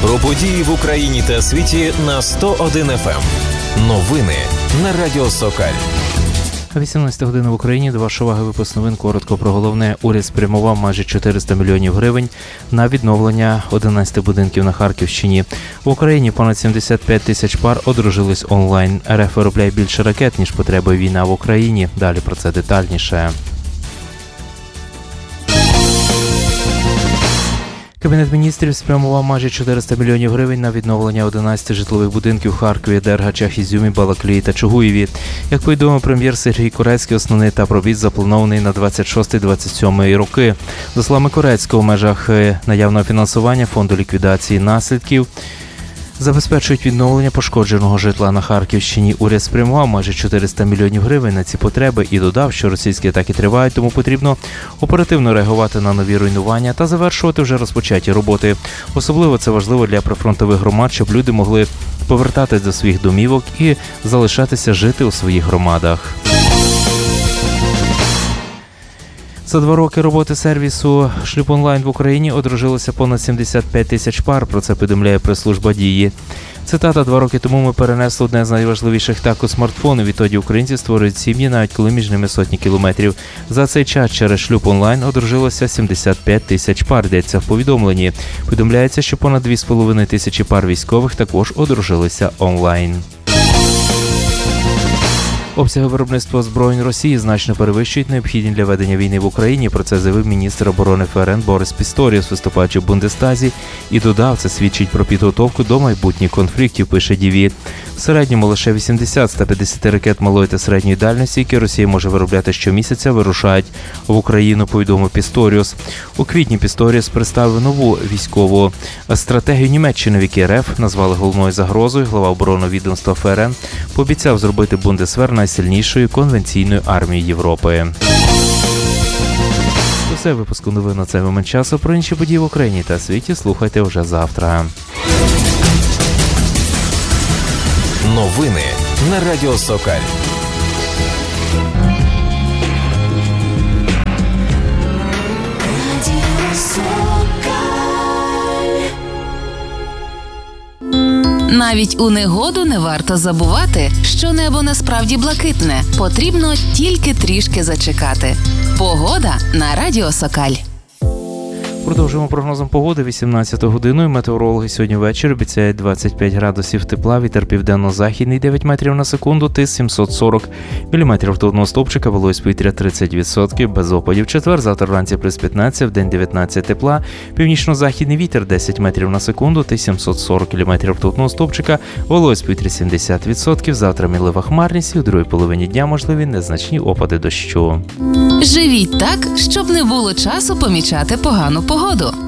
Про події в Україні та світі на 101 FM. Новини на Радіо Сокаль. 18 година в Україні. До вашої уваги випуск новин. Коротко про головне. Уряд спрямував майже 400 мільйонів гривень на відновлення 11 будинків на Харківщині. В Україні понад 75 тисяч пар одружились онлайн. РФ виробляє більше ракет, ніж потребує війна в Україні. Далі про це детальніше. Кабінет міністрів спрямував майже 400 мільйонів гривень на відновлення 11 житлових будинків в Харкові, Дергачах, Ізюмі, Балаклії та Чугуєві. Як повідомив прем'єр Сергій Корецький, основний етап робіт запланований на 26-27 роки. За словами Корецького, в межах наявного фінансування Фонду ліквідації наслідків забезпечують відновлення пошкодженого житла на Харківщині. Уряд спрямував майже 400 мільйонів гривень на ці потреби і додав, що російські атаки тривають, тому потрібно оперативно реагувати на нові руйнування та завершувати вже розпочаті роботи. Особливо це важливо для прифронтових громад, щоб люди могли повертатись до своїх домівок і залишатися жити у своїх громадах. За 2 роки роботи сервісу «Шлюб онлайн» в Україні одружилося понад 75 тисяч пар, про це повідомляє прес-служба «Дії». Цитата: «2 роки тому ми перенесли одне з найважливіших так у смартфони. Відтоді українці створюють сім'ї, навіть коли між ними сотні кілометрів. За цей час через «Шлюб онлайн» одружилося 75 тисяч пар», йдеться в повідомленні. Повідомляється, що понад 2,5 тисячі пар військових також одружилися онлайн. Обсяги виробництва озброєнь Росії значно перевищують необхідні для ведення війни в Україні. Про це заявив міністр оборони ФРН Борис Пісторіус, виступаючи в Бундестазі, і додав, це свідчить про підготовку до майбутніх конфліктів, пише Діві. В середньому лише 80-150 ракет малої та середньої дальності, які Росія може виробляти щомісяця, вирушають в Україну, повідомив Пісторіус. У квітні Пісторіус представив нову військову стратегію Німеччини, в якій РФ назвали головною загрозою. Глава оборонного відомства ФРН пообіцяв зробити Бундесвер найсильнішою конвенційною армією Європи. Усе випуску новин на цей момент часу. Про інші події в Україні та світі слухайте вже завтра. Новини на Радіо Сокаль. Навіть у негоду не варто забувати, що небо насправді блакитне. Потрібно тільки трішки зачекати. Погода на Радіо Сокаль. Продовжуємо прогнозом погоди 18 годиною. Метеорологи сьогодні ввечері обіцяють 25 градусів тепла, вітер південно-західний 9 метрів на секунду, тиск 740 міліметрів ртутного стовпчика, вологість повітря 30%, без опадів. Четвер, завтра вранці плюс 15, вдень 19 тепла, північно-західний вітер 10 метрів на секунду, тиск 740 міліметрів ртутного стовпчика, вологість повітря 70%, завтра мінлива хмарність і у другій половині дня можливі незначні опади дощу. Живіть так, щоб не було часу помічати погану погоду.